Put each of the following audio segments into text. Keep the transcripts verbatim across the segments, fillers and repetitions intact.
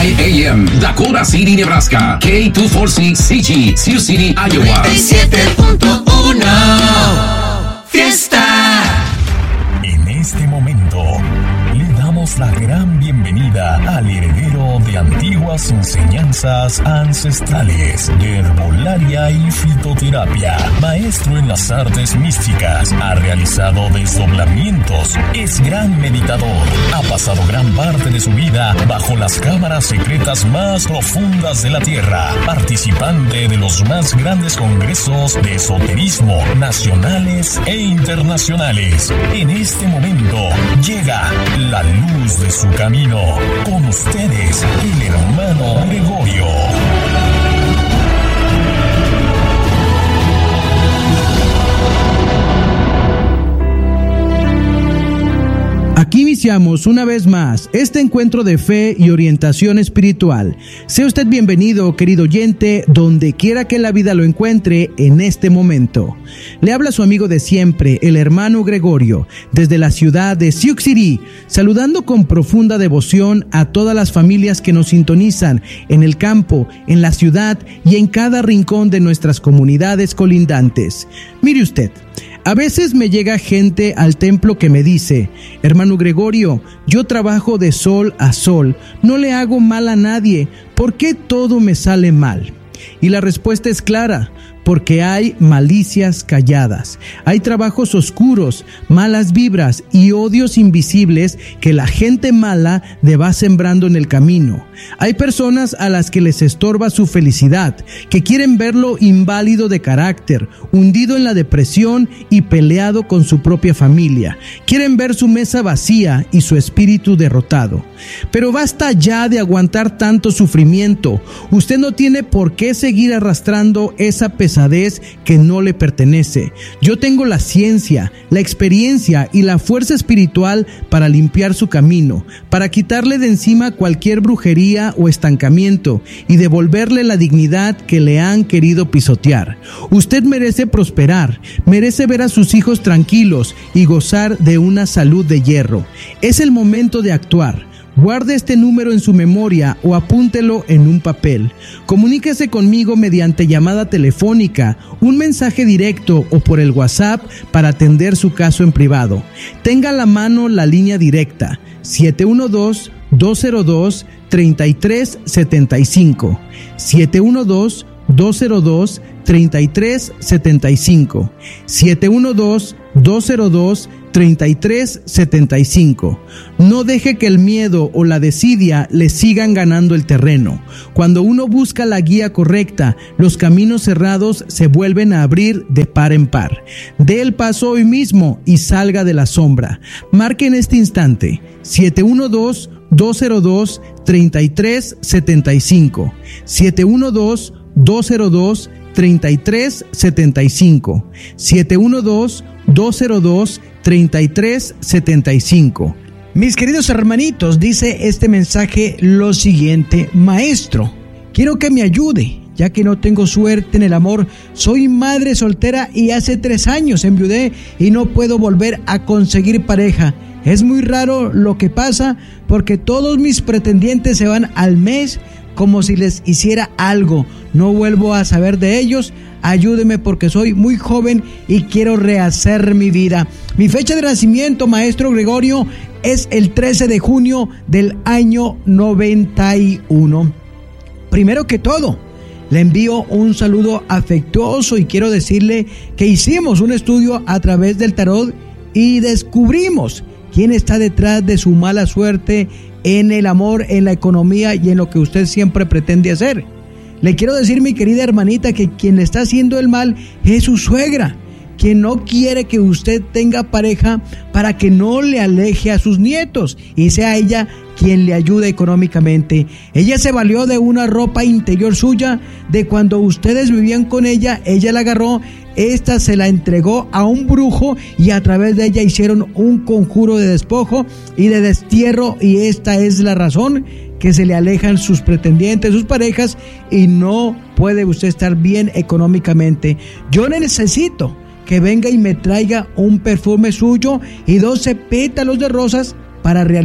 A M, Dakota City, Nebraska. K doscientos cuarenta y seis C G, Sioux City, Iowa. noventa y siete punto uno Fiesta. En este momento le damos la gran bienvenida al heredero de antiguas enseñanzas ancestrales de herbolaria y fitoterapia, maestro en las artes místicas, ha realizado desdoblamientos, es gran meditador, ha pasado gran parte de su vida bajo las cámaras secretas más profundas de la tierra, participante de los más grandes congresos de esoterismo nacionales e internacionales. En este momento llega la luz de su camino. Con ustedes, el hermano Gregorio. Aquí iniciamos una vez más este encuentro de fe y orientación espiritual. Sea usted bienvenido, querido oyente, donde quiera que la vida lo encuentre en este momento. Le habla su amigo de siempre, el hermano Gregorio, desde la ciudad de Sioux City, saludando con profunda devoción a todas las familias que nos sintonizan en el campo, en la ciudad y en cada rincón de nuestras comunidades colindantes. Mire usted, a veces me llega gente al templo que me dice: hermano Gregorio, yo trabajo de sol a sol, no le hago mal a nadie, ¿por qué todo me sale mal? Y la respuesta es clara: porque hay malicias calladas, hay trabajos oscuros, malas vibras y odios invisibles que la gente mala le va sembrando en el camino. Hay personas a las que les estorba su felicidad, que quieren verlo inválido de carácter, hundido en la depresión y peleado con su propia familia. Quieren ver su mesa vacía y su espíritu derrotado. Pero basta ya de aguantar tanto sufrimiento. Usted no tiene por qué seguir arrastrando esa pesadez que no le pertenece. Yo tengo la ciencia, la experiencia y la fuerza espiritual para limpiar su camino, para quitarle de encima cualquier brujería o estancamiento y devolverle la dignidad que le han querido pisotear. Usted merece prosperar, merece ver a sus hijos tranquilos y gozar de una salud de hierro. Es el momento de actuar. Guarde este número en su memoria o apúntelo en un papel. Comuníquese conmigo mediante llamada telefónica, un mensaje directo o por el WhatsApp para atender su caso en privado. Tenga a la mano la línea directa siete uno dos, dos cero dos, tres tres siete cinco. siete uno dos, dos cero dos, tres tres siete cinco. siete uno dos, dos cero dos, tres tres siete cinco. No deje que el miedo o la desidia le sigan ganando el terreno. Cuando uno busca la guía correcta, los caminos cerrados se vuelven a abrir de par en par. Dé el paso hoy mismo y salga de la sombra. Marque en este instante siete uno dos, dos cero dos, tres tres siete cinco. siete uno dos, dos cero dos, tres tres siete cinco. siete uno dos, dos cero dos, tres tres siete cinco. Mis queridos hermanitos, dice este mensaje lo siguiente: maestro, quiero que me ayude, ya que no tengo suerte en el amor. Soy madre soltera y hace tres años enviudé y no puedo volver a conseguir pareja. Es muy raro lo que pasa porque todos mis pretendientes se van al mes como si les hiciera algo. No vuelvo a saber de ellos. Ayúdeme porque soy muy joven y quiero rehacer mi vida. Mi fecha de nacimiento, maestro Gregorio, es el trece de junio del año noventa y uno. Primero que todo, le envío un saludo afectuoso y quiero decirle que hicimos un estudio a través del tarot y descubrimos quién está detrás de su mala suerte en el amor, en la economía y en lo que usted siempre pretende hacer. Le quiero decir, mi querida hermanita, que quien le está haciendo el mal es su suegra, quien no quiere que usted tenga pareja para que no le aleje a sus nietos y sea ella quien le ayude económicamente. Ella se valió de una ropa interior suya, de cuando ustedes vivían con ella, ella la agarró, esta se la entregó a un brujo y a través de ella hicieron un conjuro de despojo y de destierro, y esta es la razón que se le alejan sus pretendientes, sus parejas, y no puede usted estar bien económicamente. Yo necesito que venga y me traiga un perfume suyo y doce pétalos de rosas para realizar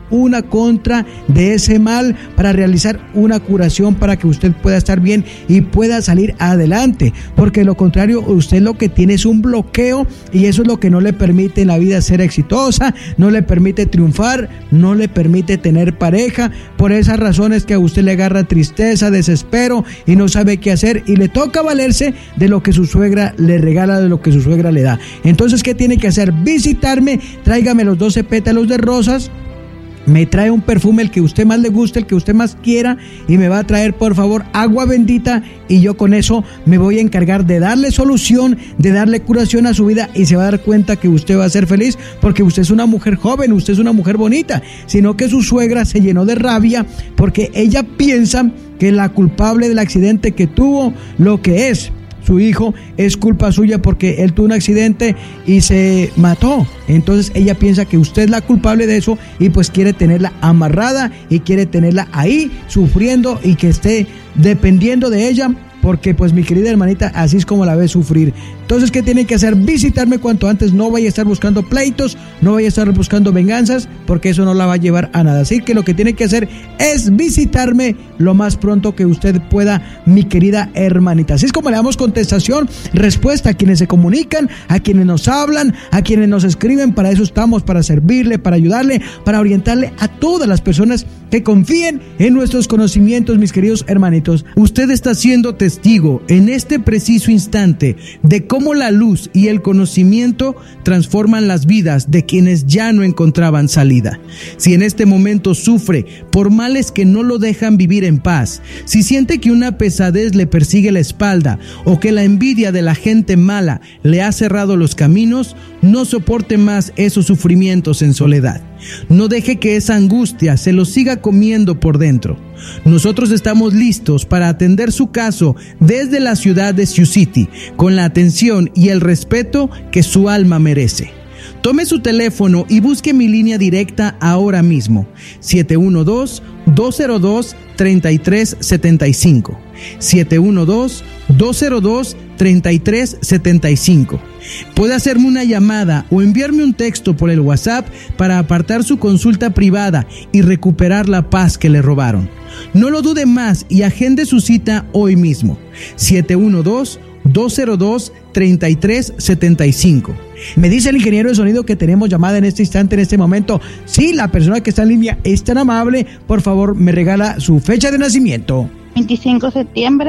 una contra de ese mal para realizar una curación para que usted pueda estar bien y pueda salir adelante, porque lo contrario usted lo que tiene es un bloqueo y eso es lo que no le permite en la vida ser exitosa, no le permite triunfar, no le permite tener pareja. Por esas razones que a usted le agarra tristeza, desespero y no sabe qué hacer y le toca valerse de lo que su suegra le regala, de lo que su suegra le da. Entonces, ¿qué tiene que hacer? Visitarme, tráigame los doce pétalos de rosas, me trae un perfume, el que usted más le guste, el que usted más quiera, y me va a traer por favor agua bendita, y yo con eso me voy a encargar de darle solución, de darle curación a su vida, y se va a dar cuenta que usted va a ser feliz, porque usted es una mujer joven, usted es una mujer bonita, sino que su suegra se llenó de rabia porque ella piensa que la culpable del accidente que tuvo, lo que es su hijo, es culpa suya porque él tuvo un accidente y se mató. Entonces ella piensa que usted es la culpable de eso y pues quiere tenerla amarrada y quiere tenerla ahí sufriendo y que esté dependiendo de ella, porque pues mi querida hermanita, así es como la ve sufrir. Entonces, ¿qué tiene que hacer? Visitarme cuanto antes. No vaya a estar buscando pleitos, no vaya a estar buscando venganzas, porque eso no la va a llevar a nada. Así que lo que tiene que hacer es visitarme lo más pronto que usted pueda, mi querida hermanita. Así es como le damos contestación, respuesta a quienes se comunican, a quienes nos hablan, a quienes nos escriben. Para eso estamos, para servirle, para ayudarle, para orientarle a todas las personas que confíen en nuestros conocimientos, mis queridos hermanitos. Usted está siendo testigo en este preciso instante de cómo la luz y el conocimiento transforman las vidas de quienes ya no encontraban salida. Si en este momento sufre por males que no lo dejan vivir en paz, si siente que una pesadez le persigue la espalda o que la envidia de la gente mala le ha cerrado los caminos, no soporte más esos sufrimientos en soledad. No deje que esa angustia se lo siga comiendo por dentro. Nosotros estamos listos para atender su caso desde la ciudad de Sioux City, con la atención y el respeto que su alma merece. Tome su teléfono y busque mi línea directa ahora mismo, siete uno dos, dos cero dos, tres tres siete cinco, siete uno dos, dos cero dos, tres tres siete cinco. Puede hacerme una llamada o enviarme un texto por el WhatsApp para apartar su consulta privada y recuperar la paz que le robaron. No lo dude más y agende su cita hoy mismo, siete uno dos, dos cero dos, tres tres siete cinco. Me dice el ingeniero de sonido que tenemos llamada en este instante, en este momento. Sí, la persona que está en línea es tan amable, por favor me regala su fecha de nacimiento. veinticinco de septiembre.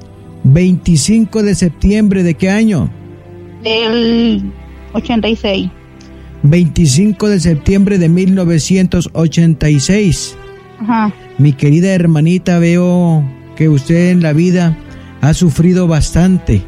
veinticinco de septiembre, ¿de qué año? Del ochenta y seis. veinticinco de septiembre de mil novecientos ochenta y seis. Ajá. Mi querida hermanita, veo que usted en la vida ha sufrido bastante.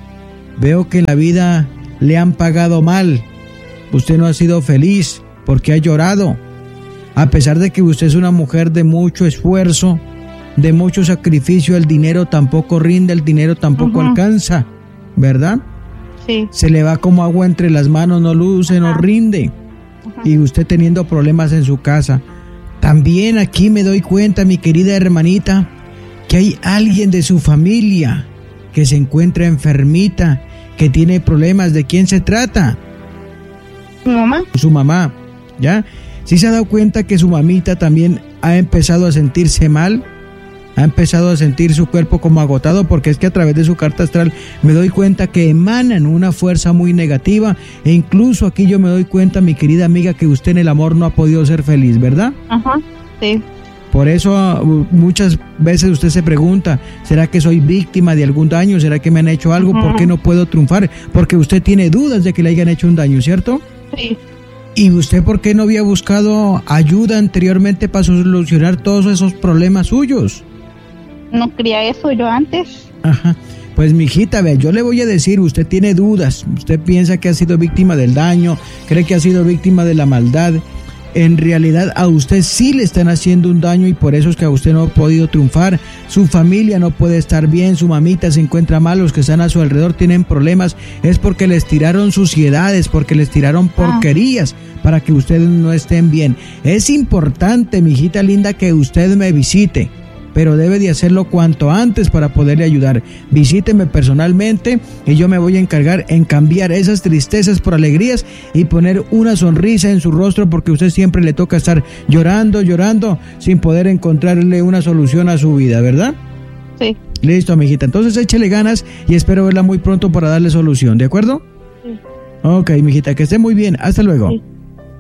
Veo que en la vida le han pagado mal. Usted no ha sido feliz porque ha llorado. A pesar de que usted es una mujer de mucho esfuerzo, de mucho sacrificio, el dinero tampoco rinde, el dinero tampoco uh-huh. alcanza, ¿verdad? Sí. Se le va como agua entre las manos, no luce, uh-huh. no rinde. Uh-huh. Y usted teniendo problemas en su casa. También aquí me doy cuenta, mi querida hermanita, que hay alguien de su familia que se encuentra enfermita, que tiene problemas. ¿De quién se trata? ¿Su mamá? Su mamá, ¿ya? ¿Sí se ha dado cuenta que su mamita también ha empezado a sentirse mal? Ha empezado a sentir su cuerpo como agotado, porque es que a través de su carta astral me doy cuenta que emanan una fuerza muy negativa, e incluso aquí yo me doy cuenta, mi querida amiga, que usted en el amor no ha podido ser feliz, ¿verdad? Ajá, sí. Por eso muchas veces usted se pregunta, ¿será que soy víctima de algún daño? ¿Será que me han hecho algo? Uh-huh. ¿Por qué no puedo triunfar? Porque usted tiene dudas de que le hayan hecho un daño, ¿cierto? Sí. ¿Y usted por qué no había buscado ayuda anteriormente para solucionar todos esos problemas suyos? No creía eso yo antes. Ajá. Pues mijita, vea, yo le voy a decir, usted tiene dudas, usted piensa que ha sido víctima del daño, cree que ha sido víctima de la maldad. En realidad a usted sí le están haciendo un daño y por eso es que a usted no ha podido triunfar. Su familia no puede estar bien, su mamita se encuentra mal, los que están a su alrededor tienen problemas. Es porque les tiraron suciedades, porque les tiraron porquerías ah. para que ustedes no estén bien. Es importante, mijita linda, que usted me visite. pero debe de hacerlo cuanto antes para poderle ayudar. Visíteme personalmente y yo me voy a encargar en cambiar esas tristezas por alegrías y poner una sonrisa en su rostro, porque usted siempre le toca estar llorando, llorando sin poder encontrarle una solución a su vida, ¿verdad? Sí. Listo, amiguita. Entonces échele ganas y espero verla muy pronto para darle solución, ¿de acuerdo? Sí. Ok, mijita, que esté muy bien. Hasta luego. Sí.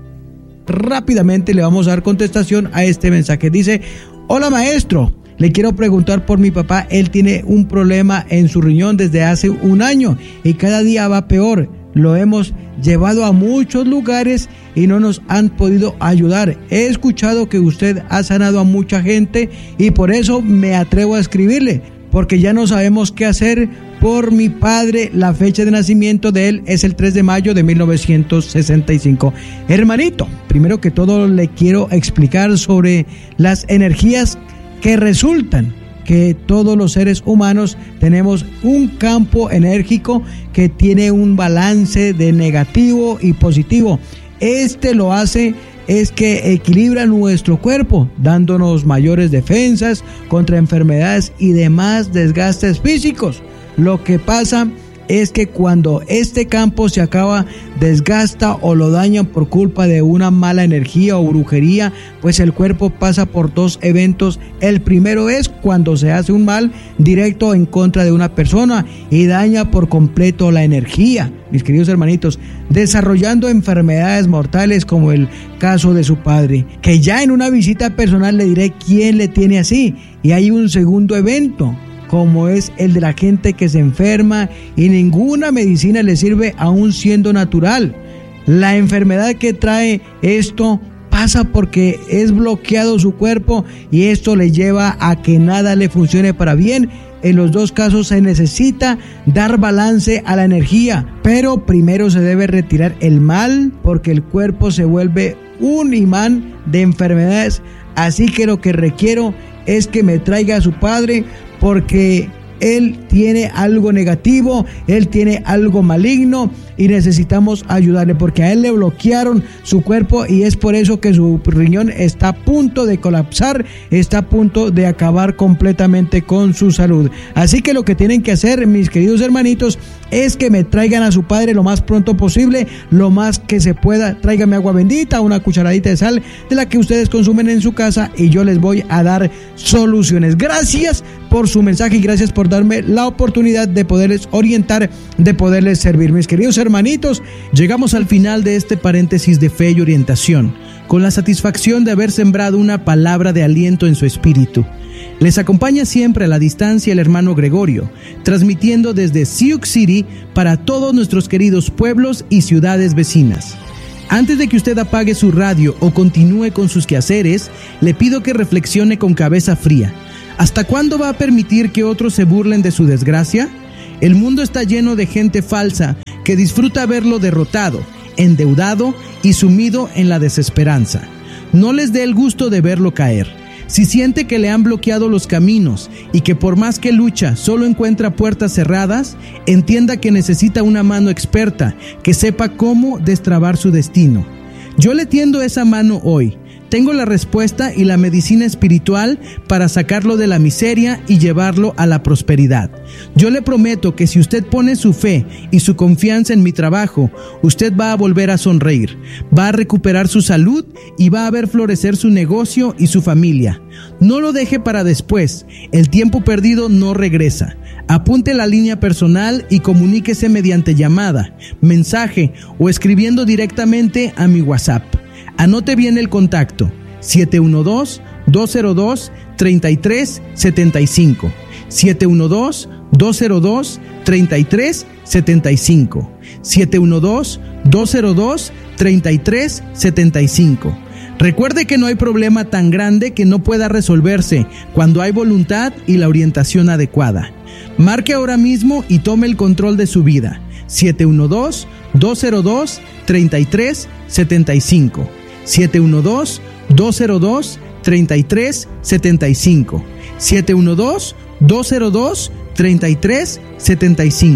Rápidamente le vamos a dar contestación a este mensaje. Dice: hola maestro, le quiero preguntar por mi papá. Él tiene un problema en su riñón desde hace un año y cada día va peor. Lo hemos llevado a muchos lugares y no nos han podido ayudar. He escuchado que usted ha sanado a mucha gente y por eso me atrevo a escribirle, porque ya no sabemos qué hacer por mi padre. La fecha de nacimiento de él es el tres de mayo de mil novecientos sesenta y cinco. Hermanito, primero que todo le quiero explicar sobre las energías que resultan, que todos los seres humanos tenemos un campo enérgico que tiene un balance de negativo y positivo. Este lo hace es que equilibra nuestro cuerpo, dándonos mayores defensas contra enfermedades y demás desgastes físicos. Lo que pasa es que cuando este campo se acaba, desgasta o lo dañan por culpa de una mala energía o brujería, pues el cuerpo pasa por dos eventos. El primero es cuando se hace un mal directo en contra de una persona y daña por completo la energía, mis queridos hermanitos, desarrollando enfermedades mortales como el caso de su padre, que ya en una visita personal le diré quién le tiene así. Y hay un segundo evento, como es el de la gente que se enferma y ninguna medicina le sirve aún siendo natural. La enfermedad que trae esto pasa porque es bloqueado su cuerpo y esto le lleva a que nada le funcione para bien. En los dos casos se necesita dar balance a la energía, pero primero se debe retirar el mal porque el cuerpo se vuelve un imán de enfermedades. Así que lo que requiero es que me traiga a su padre, porque él tiene algo negativo, él tiene algo maligno y necesitamos ayudarle, porque a él le bloquearon su cuerpo y es por eso que su riñón está a punto de colapsar, está a punto de acabar completamente con su salud. Así que lo que tienen que hacer, mis queridos hermanitos, es que me traigan a su padre lo más pronto posible, lo más que se pueda. Tráigame agua bendita, una cucharadita de sal de la que ustedes consumen en su casa y yo les voy a dar soluciones. Gracias por su mensaje y gracias por darme la oportunidad de poderles orientar, de poderles servir. Mis queridos hermanitos, llegamos al final de este paréntesis de fe y orientación, con la satisfacción de haber sembrado una palabra de aliento en su espíritu. Les acompaña siempre a la distancia el hermano Gregorio, transmitiendo desde Sioux City para todos nuestros queridos pueblos y ciudades vecinas. Antes de que usted apague su radio o continúe con sus quehaceres, le pido que reflexione con cabeza fría. ¿Hasta cuándo va a permitir que otros se burlen de su desgracia? El mundo está lleno de gente falsa que disfruta verlo derrotado, endeudado y sumido en la desesperanza. No les dé el gusto de verlo caer. Si siente que le han bloqueado los caminos y que por más que lucha solo encuentra puertas cerradas, entienda que necesita una mano experta que sepa cómo destrabar su destino. Yo le tiendo esa mano hoy. Tengo la respuesta y la medicina espiritual para sacarlo de la miseria y llevarlo a la prosperidad. Yo le prometo que si usted pone su fe y su confianza en mi trabajo, usted va a volver a sonreír, va a recuperar su salud y va a ver florecer su negocio y su familia. No lo deje para después, el tiempo perdido no regresa. Apunte la línea personal y comuníquese mediante llamada, mensaje o escribiendo directamente a mi WhatsApp. Anote bien el contacto: siete uno dos, dos cero dos, tres tres siete cinco, siete uno dos, dos cero dos, tres tres siete cinco, siete uno dos, dos cero dos, tres tres siete cinco. Recuerde que no hay problema tan grande que no pueda resolverse cuando hay voluntad y la orientación adecuada. Marque ahora mismo y tome el control de su vida. siete uno dos, dos cero dos, tres tres siete cinco, siete uno dos, dos cero dos, tres tres siete cinco, siete uno dos, dos cero dos, tres tres siete cinco.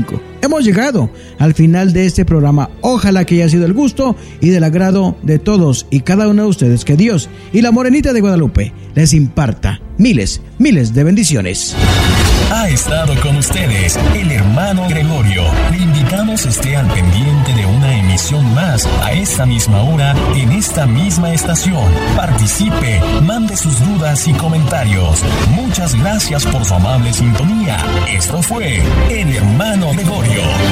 hemos llegado al final de este programa. Ojalá que haya sido el gusto y del agrado de todos y cada uno de ustedes. Que Dios y la Morenita de Guadalupe les imparta miles, miles de bendiciones. Ha estado con ustedes el hermano Gregorio. Le invitamos esté al pendiente de una emisión más a esta misma hora en esta misma estación. Participe, mande sus dudas y comentarios. Muchas gracias por su amable sintonía. Esto fue el hermano Gregorio.